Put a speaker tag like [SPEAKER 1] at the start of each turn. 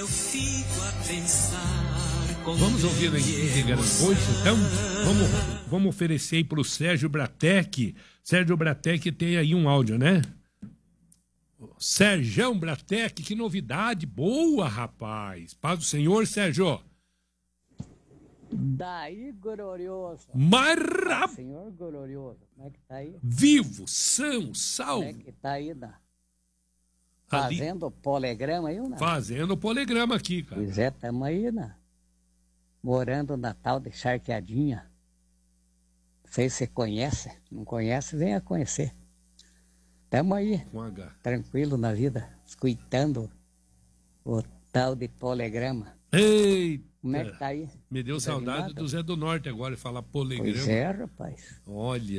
[SPEAKER 1] Vamos ouvir a íntegra hoje, então? Vamos oferecer aí para o Sérgio Bratec. Sérgio Bratec tem aí um áudio, né? Sérgio Bratec, que novidade boa, rapaz. Paz do Senhor, Sérgio.
[SPEAKER 2] Daí, glorioso.
[SPEAKER 1] Senhor
[SPEAKER 2] glorioso. Como é que tá aí?
[SPEAKER 1] Vivo, são, salvo.
[SPEAKER 2] Como é que tá aí, fazendo poligrama aí, ou não?
[SPEAKER 1] Fazendo poligrama aqui, cara.
[SPEAKER 2] Pois é, tamo aí, morando na tal de Charqueadinha. Não sei se você conhece. Não conhece, venha conhecer. Tamo aí,
[SPEAKER 1] Com H.
[SPEAKER 2] tranquilo na vida, escutando o tal de poligrama.
[SPEAKER 1] Eita!
[SPEAKER 2] Como é que tá aí?
[SPEAKER 1] Me deu saudade do Zé do Norte agora, falar poligrama.
[SPEAKER 2] Pois é, rapaz.
[SPEAKER 1] Olha.